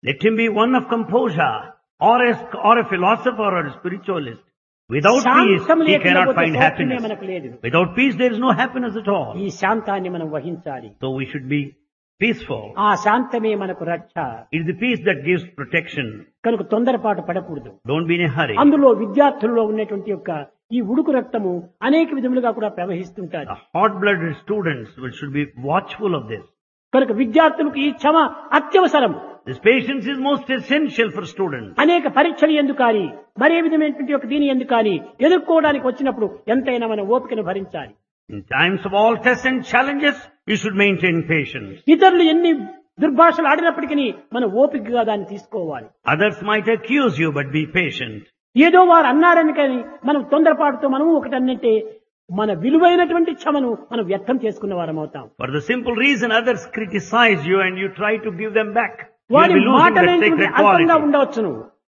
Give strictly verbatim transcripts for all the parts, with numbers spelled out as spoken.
Let him be one of composure, or a, or a philosopher or a spiritualist. Without peace, శాంతం he cannot లేకపోతే find సౌఖ్యమే happiness. మనకు లేదు. Without peace, there is no happiness at all. ఈ శాంతాన్ని మనం వహించాలి. So we should be peaceful. ఆ శాంతమే మనకు రక్ష. It is the peace that gives protection. కనుక తొందరపాటు పడకూడదు. Don't be in a hurry. అందులో విద్యార్థులలో ఉన్నటువంటి యొక్క ఈ ఉడుకు రక్తము అనేక విధములుగా కూడా ప్రవహిస్తుంటారు. The hot-blooded students will- should be watchful of this. కనుక విద్యార్థులకు ఈ క్షమ అత్యవసరం. This patience is most essential for students. అనేక పరీక్షలు ఎందుకు కానీ మరే విధమైనటువంటి ఒక దీని ఎందుకు కానీ ఎదుర్కోవడానికి వచ్చినప్పుడు ఎంతైనా మన ఓపికను భరించాలి. In times of all tests and challenges, you should maintain patience. ఇతరులు ఎన్ని దుర్భాషలు ఆడినప్పటికీ మన ఓపికగా దాన్ని తీసుకోవాలి. Others might accuse you, but be patient. ఏదో వారు అన్నారని కానీ మనం తొందరపాటుతో మనము ఒకటి అన్నంటే మన విలువైనటువంటి క్షమను మనం వ్యర్థం చేసుకున్న వారం అవుతాం. For the simple reason others criticize you and you try to give them back, you will వారి be losing that మాటలైనటువంటి sacred అల్పంగా quality. ఉండవచ్చును,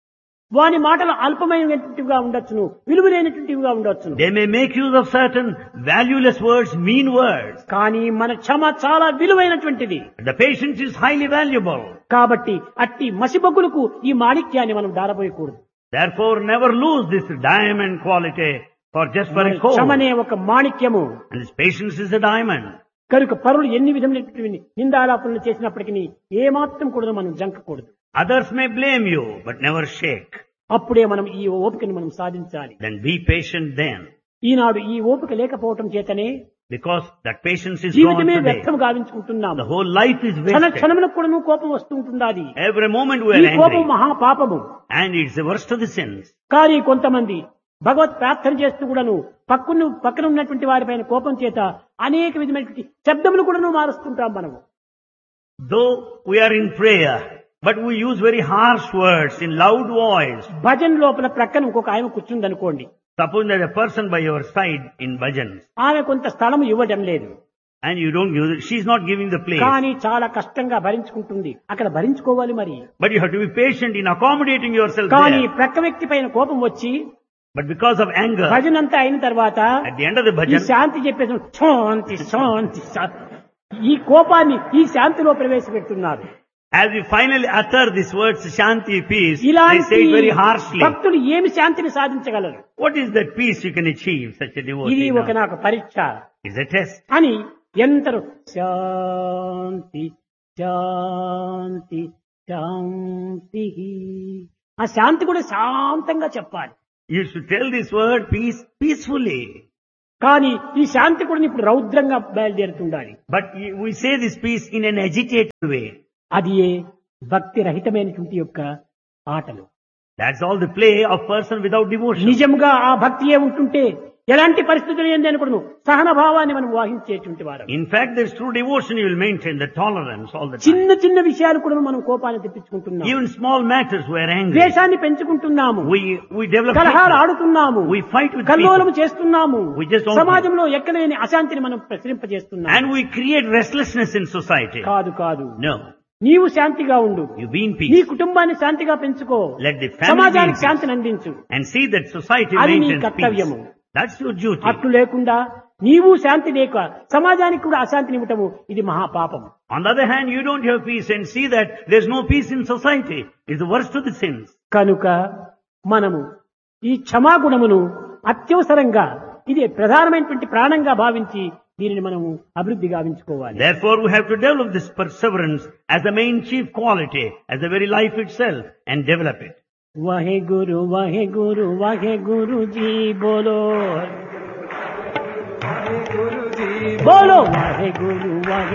వారి మాటలు అల్పమైనటువంటివిగా ఉండొచ్చును, విలువైనటువంటివిగా ఉండొచ్చును. They may make use of certain valueless words, mean words. కానీ మన క్షమ చాలా విలువైనటువంటిది. The patience is highly valuable. కాబట్టి అట్టి మసిబొగ్గులకు ఈ మాణిక్యాన్ని మనం దారబోయకూడదు. Therefore, never lose this diamond quality for just for a coal. క్షమనే ఒక మాణిక్యము. And this patience is a diamond. కనుక పరులు ఎన్ని విధమైనటువంటి నిందాలాపనలు చేసినప్పటికీ ఏమాత్రం కూడా మనం జంకకూడదు. Others may blame you, but never shake. అప్పుడే మనం ఈ ఓపికను మనం సాధించాలి. Then be patient then. ఈనాడు ఈ ఓపిక లేకపోవటం చేతనే Because that patience is gone జీవితమే today. వ్యర్థం గావించుకుంటున్నాము. The whole life is క్షణ wasted. క్షణములకు కూడా కోపం వస్తూ ఉంటున్నది. Every moment we ఈ are కోపం angry. మహాపాపము. And it's the worst of the sins. కానీ కొంతమంది భగవత్ ప్రార్థన చేస్తూ కూడాను పక్కన పక్కన ఉన్నటువంటి వారిపైన కోపం చేత అనేక విధమైనటువంటి శబ్దములు కూడాను మారుస్తుంటాం మనము. Though we are in prayer, but we use very harsh words in loud voice. Bhajan లోపల ప్రక్కన ఇంకొక ఆయన కూర్చుంది అనుకోండి. Suppose there's a person by your side in bhajans. ఆమె కొంత స్థలం ఇవ్వడం లేదు. And you don't give, she's not giving the place. కానీ చాలా కష్టంగా భరించుకుంటుంది. అక్కడ భరించుకోవాలి మరి. But you have to be patient in accommodating yourself కానీ there. ప్రక్క వ్యక్తి పైన కోపం వచ్చి But because of anger, భజన అంతా అయిన తర్వాత at the end of the ఈ bhajan, శాంతి చెప్పేసి శాంతి శాంతి శా- ఈ కోపాన్ని ఈ శాంతిలో ప్రవేశపెడుతున్నారు. as you finally utter these words, Shanti, peace, they ఇలాంటి say it very harshly. భక్తులు ఏమి శాంతిని సాధించగలరు? What is that peace you can achieve, such a ఇది devotee? ఒక now? నాకు పరీక్ష Is a test. అని ఎందరో శాంతి శాంతి శాంతి ఆ శాంతి కూడా శాంతంగా చెప్పాలి. You should tell this word peace peacefully. కానీ ఈ శాంతి కూడా ఇప్పుడు రౌద్రంగా బయలుదేరుతుండాలి. But you- we say this peace in an agitated way. అది ఏ భక్తి రహితమైనటువంటి యొక్క ఆటలు. That's all the play of person without devotion. నిజంగా ఆ భక్తియే ఉంటుంటే ఎలాంటి పరిస్థితులు ఏంది అనుకును సహన భావాన్ని మనం వాహించేటువంటి వారు. In fact, there's true devotion, you will maintain the tolerance all the time. చిన్న చిన్న విషయాలు కూడా మనం కోపాన్ని తెప్పించుకుంటున్నాము. Even small matters we are angry. ద్వేషాన్ని పెంచుకుంటున్నాము. We, we develop కలహాలు hatred. ఆడుతున్నాము. We fight with కల్లోలము people. చేస్తున్నాము. We just don't- సమాజంలో ఎక్కడలేని అశాంతిని మనం ప్రసరింపజేస్తున్నాము. And we create restlessness in society. కాదు కాదు No. నీవు శాంతిగా ఉండు. You be in నీ peace. కుటుంబాన్ని శాంతిగా పెంచుకో. Let the family be in సమాజానికి peace. శాంతిని అందించు. And see that society అది నీ maintains peace. కర్తవ్యము. That's your duty. అట్లు లేకుండా నీవు శాంతి లేక సమాజానికి కూడా అశాంతిని ఇవ్వటము ఇది మహాపాపం. On the other hand, you don't have peace and see that there's no peace in society. It's the worst of the sins. కనుక మనము ఈ క్షమాగుణమును అత్యవసరంగా ఇది ప్రధానమైనటువంటి ప్రాణంగా భావించి దీనిని మనము అభివృద్ధి గావించుకోవాలి. Therefore, we have to develop this perseverance as the main chief quality, as the very life itself, and develop it. Wahe Guru Wahe Guru Wahe Guru जी बोलो बोलो वाहे गुरु वाहे